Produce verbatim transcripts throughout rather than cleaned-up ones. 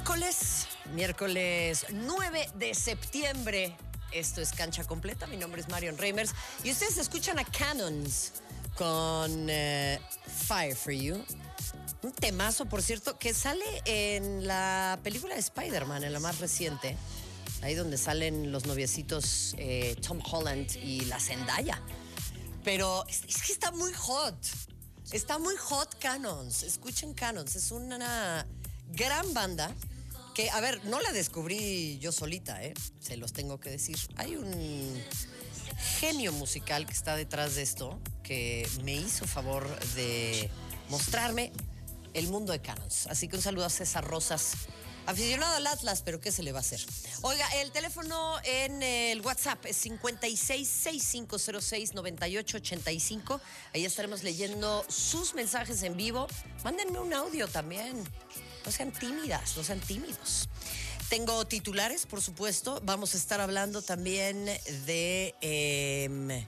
Miércoles, miércoles nueve de septiembre. Esto es Cancha Completa. Mi nombre es Marion Reimers y ustedes escuchan a Cannons con uh, Fire for You. Un temazo, por cierto, que sale en la película de Spider-Man, en la más reciente. Ahí donde salen los noviecitos eh, Tom Holland y la Zendaya. Pero es, es que está muy hot. Está muy hot Cannons. Escuchen Cannons. Es una gran banda que, a ver, no la descubrí yo solita, ¿eh? Se los tengo que decir. Hay un genio musical que está detrás de esto que me hizo favor de mostrarme el mundo de Cannons. Así que un saludo a César Rosas, aficionado al Atlas, pero ¿qué se le va a hacer? Oiga, el teléfono en el WhatsApp es cincuenta y seis, sesenta y cinco cero seis, noventa y ocho ochenta y cinco. Ahí estaremos leyendo sus mensajes en vivo. Mándenme un audio también. No sean tímidas, no sean tímidos. Tengo titulares, por supuesto. Vamos a estar hablando también de eh,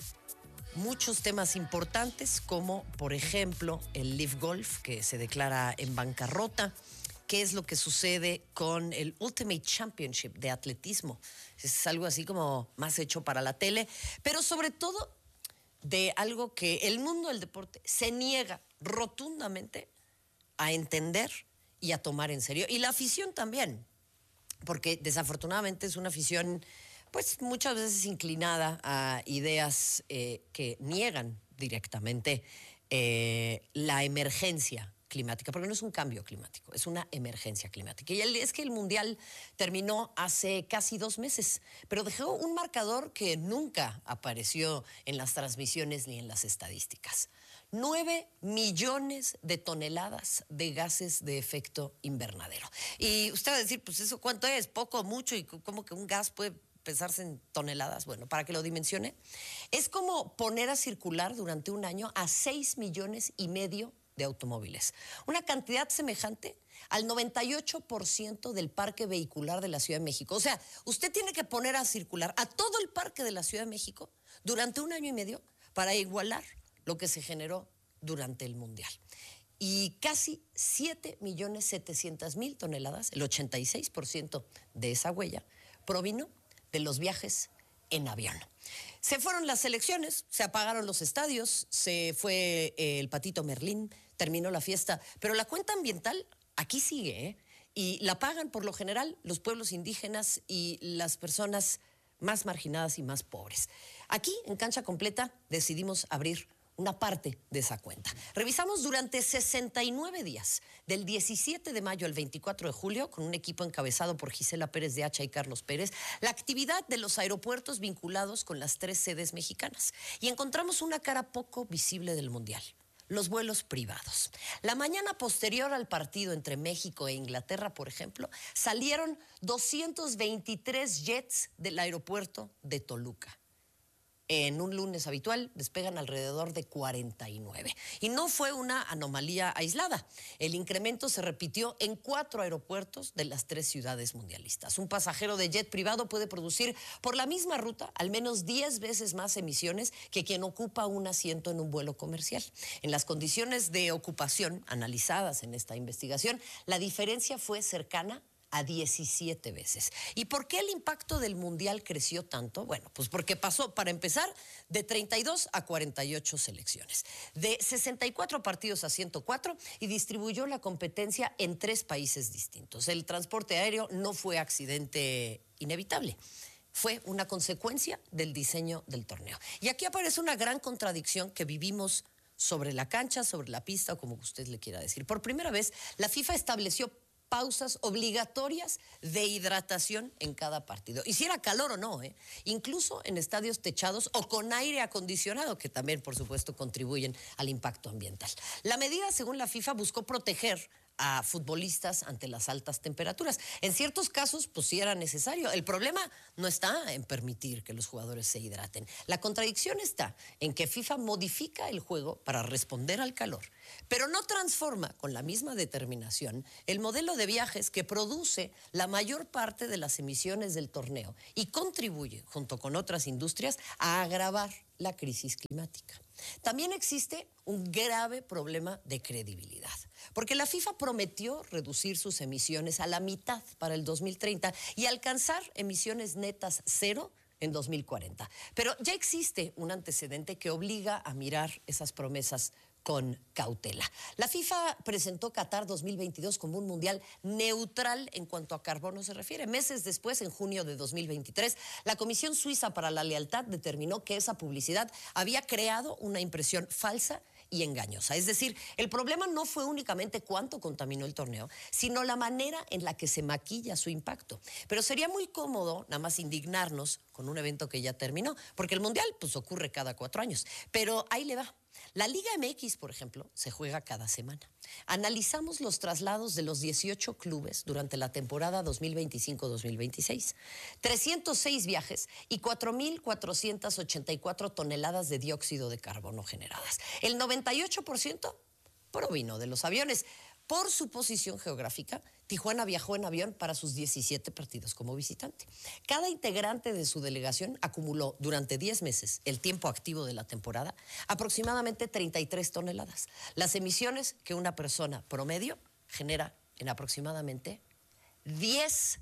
muchos temas importantes, como, por ejemplo, el Live Golf, que se declara en bancarrota. ¿Qué es lo que sucede con el Ultimate Championship de atletismo? Es algo así como más hecho para la tele, pero sobre todo de algo que el mundo del deporte se niega rotundamente a entender y a tomar en serio. Y la afición también, porque desafortunadamente es una afición pues muchas veces inclinada a ideas eh, que niegan directamente eh, la emergencia climática, porque no es un cambio climático, es una emergencia climática. Y el, es que el Mundial terminó hace casi dos meses, pero dejó un marcador que nunca apareció en las transmisiones ni en las estadísticas. Nueve millones de toneladas de gases de efecto invernadero. Y usted va a decir, pues eso ¿cuánto es? ¿Poco, mucho? ¿Y cómo que un gas puede pensarse en toneladas? Bueno, para que lo dimensione, es como poner a circular durante un año a seis millones y medio de automóviles. Una cantidad semejante al noventa y ocho por ciento del parque vehicular de la Ciudad de México. O sea, usted tiene que poner a circular a todo el parque de la Ciudad de México durante un año y medio para igualar lo que se generó durante el Mundial. Y casi siete millones setecientas mil toneladas, el ochenta y seis por ciento de esa huella, provino de los viajes en avión. Se fueron las elecciones, se apagaron los estadios, se fue eh, el Patito Merlín, terminó la fiesta, pero la cuenta ambiental aquí sigue, ¿eh? Y la pagan por lo general los pueblos indígenas y las personas más marginadas y más pobres. Aquí, en Cancha Completa, decidimos abrir una parte de esa cuenta. Revisamos durante sesenta y nueve días, del diecisiete de mayo al veinticuatro de julio, con un equipo encabezado por Gisela Pérez de Hacha y Carlos Pérez, la actividad de los aeropuertos vinculados con las tres sedes mexicanas. Y encontramos una cara poco visible del Mundial: los vuelos privados. La mañana posterior al partido entre México e Inglaterra, por ejemplo, salieron doscientos veintitrés jets del aeropuerto de Toluca. En un lunes habitual despegan alrededor de cuarenta y nueve. Y no fue una anomalía aislada. El incremento se repitió en cuatro aeropuertos de las tres ciudades mundialistas. Un pasajero de jet privado puede producir por la misma ruta al menos diez veces más emisiones que quien ocupa un asiento en un vuelo comercial. En las condiciones de ocupación analizadas en esta investigación, la diferencia fue cercana a diecisiete veces. ¿Y por qué el impacto del Mundial creció tanto? Bueno, pues porque pasó, para empezar, de treinta y dos a cuarenta y ocho selecciones, de sesenta y cuatro partidos a ciento cuatro, y distribuyó la competencia en tres países distintos. El transporte aéreo no fue accidente inevitable, fue una consecuencia del diseño del torneo. Y aquí aparece una gran contradicción que vivimos sobre la cancha, sobre la pista, o como usted le quiera decir. Por primera vez, la FIFA estableció pausas obligatorias de hidratación en cada partido. Y si era calor o no, ¿eh? Incluso en estadios techados o con aire acondicionado, que también, por supuesto, contribuyen al impacto ambiental. La medida, según la FIFA, buscó proteger a futbolistas ante las altas temperaturas. En ciertos casos, pues sí era necesario. El problema no está en permitir que los jugadores se hidraten. La contradicción está en que FIFA modifica el juego para responder al calor, pero no transforma con la misma determinación el modelo de viajes que produce la mayor parte de las emisiones del torneo y contribuye, junto con otras industrias, a agravar la crisis climática. También existe un grave problema de credibilidad. porque la FIFA prometió reducir sus emisiones a la mitad para el dos mil treinta y alcanzar emisiones netas cero en dos mil cuarenta. Pero ya existe un antecedente que obliga a mirar esas promesas con cautela. La FIFA presentó Qatar dos mil veintidós como un mundial neutral en cuanto a carbono se refiere. Meses después, en junio de dos mil veintitrés, la Comisión Suiza para la Lealtad determinó que esa publicidad había creado una impresión falsa y engañosa. Es decir, el problema no fue únicamente cuánto contaminó el torneo, sino la manera en la que se maquilla su impacto. Pero sería muy cómodo nada más indignarnos con un evento que ya terminó, porque el mundial pues ocurre cada cuatro años. Pero ahí le va. La Liga M X, por ejemplo, se juega cada semana. Analizamos los traslados de los dieciocho clubes durante la temporada dos mil veinticinco dos mil veintiséis. trescientos seis viajes y cuatro mil cuatrocientas ochenta y cuatro toneladas de dióxido de carbono generadas. El noventa y ocho por ciento provino de los aviones. Por su posición geográfica, Tijuana viajó en avión para sus diecisiete partidos como visitante. Cada integrante de su delegación acumuló durante diez meses, el tiempo activo de la temporada, aproximadamente treinta y tres toneladas. Las emisiones que una persona promedio genera en aproximadamente diez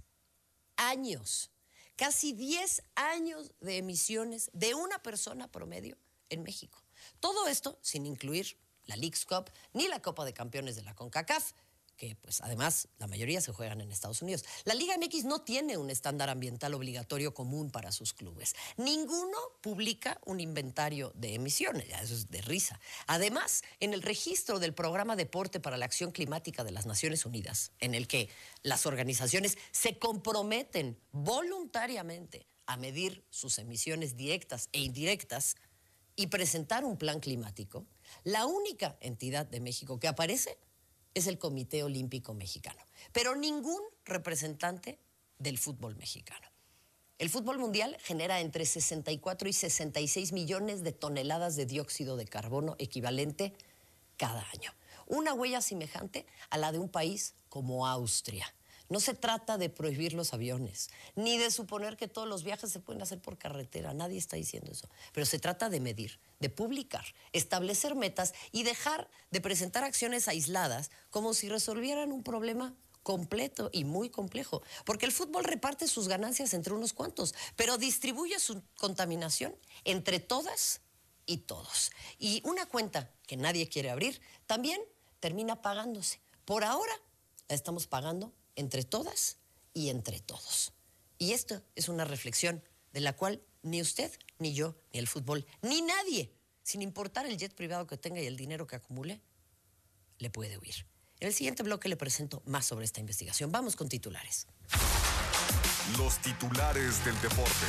años. Casi diez años de emisiones de una persona promedio en México. Todo esto sin incluir la Leagues Cup, ni la Copa de Campeones de la CONCACAF, que pues además la mayoría se juegan en Estados Unidos. La Liga M X no tiene un estándar ambiental obligatorio común para sus clubes. Ninguno publica un inventario de emisiones, ya eso es de risa. Además, en el registro del Programa Deporte para la Acción Climática de las Naciones Unidas, en el que las organizaciones se comprometen voluntariamente a medir sus emisiones directas e indirectas y presentar un plan climático, la única entidad de México que aparece es el Comité Olímpico Mexicano, pero ningún representante del fútbol mexicano. El fútbol mundial genera entre sesenta y cuatro y sesenta y seis millones de toneladas de dióxido de carbono equivalente cada año. Una huella semejante a la de un país como Austria. No se trata de prohibir los aviones, ni de suponer que todos los viajes se pueden hacer por carretera. Nadie está diciendo eso. Pero se trata de medir, de publicar, establecer metas y dejar de presentar acciones aisladas como si resolvieran un problema completo y muy complejo. Porque el fútbol reparte sus ganancias entre unos cuantos, pero distribuye su contaminación entre todas y todos. Y una cuenta que nadie quiere abrir también termina pagándose. Por ahora la estamos pagando entre todas y entre todos. Y esto es una reflexión de la cual ni usted, ni yo, ni el fútbol, ni nadie, sin importar el jet privado que tenga y el dinero que acumule, le puede huir. En el siguiente bloque le presento más sobre esta investigación. Vamos con titulares. Los titulares del deporte.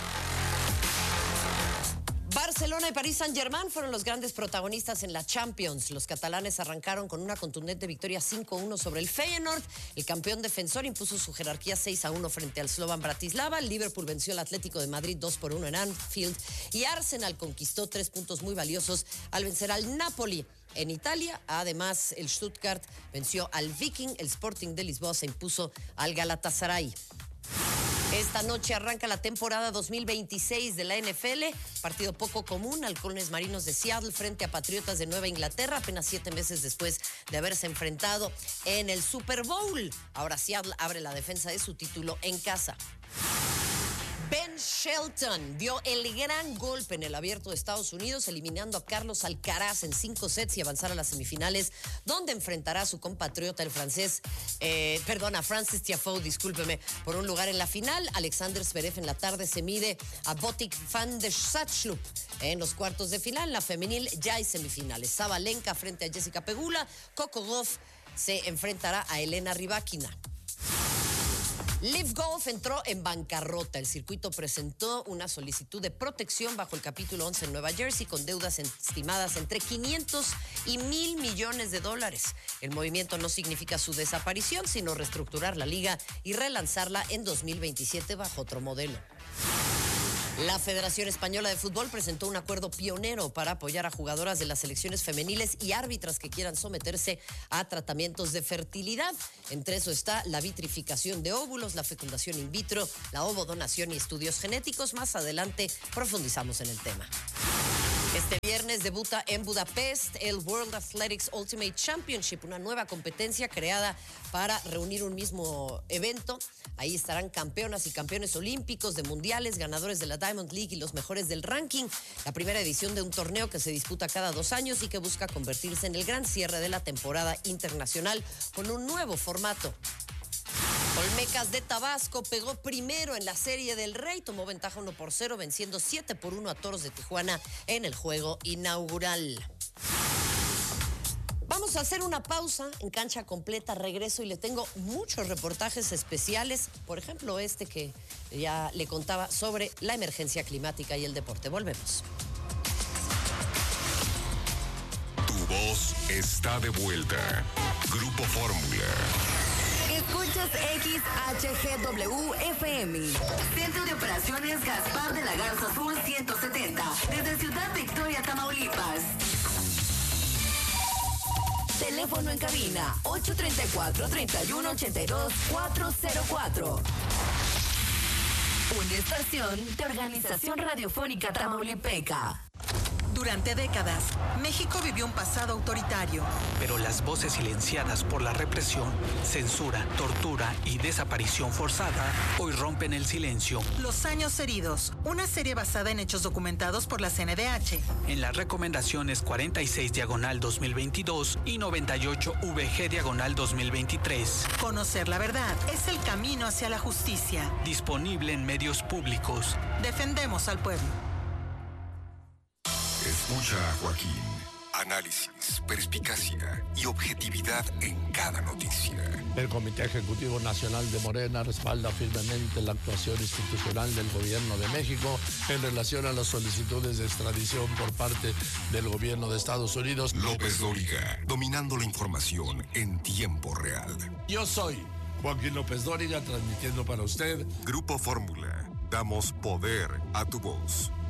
Barcelona y París Saint-Germain fueron los grandes protagonistas en la Champions. Los catalanes arrancaron con una contundente victoria cinco uno sobre el Feyenoord. El campeón defensor impuso su jerarquía seis a uno frente al Slovan Bratislava. El Liverpool venció al Atlético de Madrid dos por uno en Anfield. Y Arsenal conquistó tres puntos muy valiosos al vencer al Napoli. En Italia, además, el Stuttgart venció al Viking. El Sporting de Lisboa se impuso al Galatasaray. Esta noche arranca la temporada dos mil veintiséis de la N F L, partido poco común, halcones marinos de Seattle frente a Patriotas de Nueva Inglaterra, apenas siete meses después de haberse enfrentado en el Super Bowl. Ahora Seattle abre la defensa de su título en casa. Ben Shelton dio el gran golpe en el Abierto de Estados Unidos, eliminando a Carlos Alcaraz en cinco sets y avanzar a las semifinales, donde enfrentará a su compatriota, el francés, eh, perdón, a Francis Tiafoe, discúlpeme, por un lugar en la final. Alexander Zverev en la tarde se mide a Botic van der Zandschulp en los cuartos de final. En la femenil ya hay semifinales. Sabalenka frente a Jessica Pegula. Coco Gauff se enfrentará a Elena Rybakina. Live Golf entró en bancarrota. El circuito presentó una solicitud de protección bajo el capítulo once en Nueva Jersey con deudas estimadas entre quinientos y mil millones de dólares. El movimiento no significa su desaparición, sino reestructurar la liga y relanzarla en dos mil veintisiete bajo otro modelo. La Federación Española de Fútbol presentó un acuerdo pionero para apoyar a jugadoras de las selecciones femeniles y árbitras que quieran someterse a tratamientos de fertilidad. Entre eso está la vitrificación de óvulos, la fecundación in vitro, la ovodonación y estudios genéticos. Más adelante profundizamos en el tema. Este viernes debuta en Budapest el World Athletics Ultimate Championship, una nueva competencia creada para reunir un mismo evento. Ahí estarán campeonas y campeones olímpicos, de mundiales, ganadores de la Diamond League y los mejores del ranking. La primera edición de un torneo que se disputa cada dos años y que busca convertirse en el gran cierre de la temporada internacional con un nuevo formato. Olmecas de Tabasco pegó primero en la Serie del Rey, tomó ventaja uno por cero, venciendo siete por uno a Toros de Tijuana en el juego inaugural. Vamos a hacer una pausa en Cancha Completa, regreso y le tengo muchos reportajes especiales, por ejemplo este que ya le contaba sobre la emergencia climática y el deporte. Volvemos. Tu voz está de vuelta. Grupo Fórmula. Escuchas X H G W F M. Centro de Operaciones Gaspar de la Garza Sur ciento setenta. Desde Ciudad Victoria, Tamaulipas. Teléfono en cabina ocho tres cuatro, tres uno ocho dos, cuatro cero cuatro. Una estación de Organización Radiofónica Tamaulipeca. Durante décadas, México vivió un pasado autoritario. Pero las voces silenciadas por la represión, censura, tortura y desaparición forzada hoy rompen el silencio. Los años heridos, una serie basada en hechos documentados por la C N D H. En las recomendaciones cuarenta y seis diagonal dos mil veintidós y noventa y ocho V G diagonal dos mil veintitrés. Conocer la verdad es el camino hacia la justicia. Disponible en medios públicos. Defendemos al pueblo. Escucha a Joaquín. Análisis, perspicacia y objetividad en cada noticia. El Comité Ejecutivo Nacional de Morena respalda firmemente la actuación institucional del Gobierno de México en relación a las solicitudes de extradición por parte del Gobierno de Estados Unidos. López Dóriga, dominando la información en tiempo real. Yo soy Joaquín López Dóriga, transmitiendo para usted Grupo Fórmula. Damos poder a tu voz.